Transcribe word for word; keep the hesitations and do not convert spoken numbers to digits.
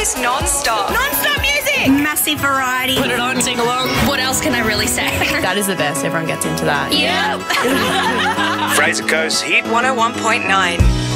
Coast non-stop. Non-stop music. Massive variety. Put it on, sing along. What else can I really say? That is the best. Everyone gets into that. Yeah. Fraser Coast Hit one oh one point nine.